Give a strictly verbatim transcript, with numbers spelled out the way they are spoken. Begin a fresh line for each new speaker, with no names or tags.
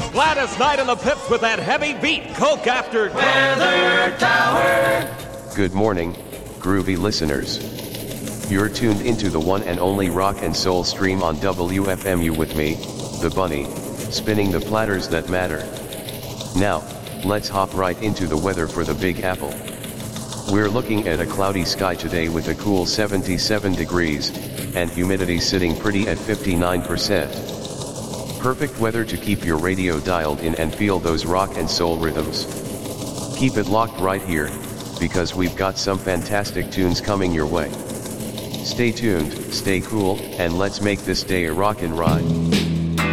Gladys Knight in the Pips with that heavy beat. Coke after
Weather Tower.
Good morning, groovy listeners. You're tuned into the one and only rock and soul stream on W F M U with me, the Bunny, spinning the platters that matter. Now, let's hop right into the weather for the Big Apple. We're looking at a cloudy sky today with a cool seventy-seven degrees, and humidity sitting pretty at fifty-nine percent. Perfect weather to keep your radio dialed in and feel those rock and soul rhythms. Keep it locked right here, because we've got some fantastic tunes coming your way. Stay tuned, stay cool, and let's make this day a rockin' ride.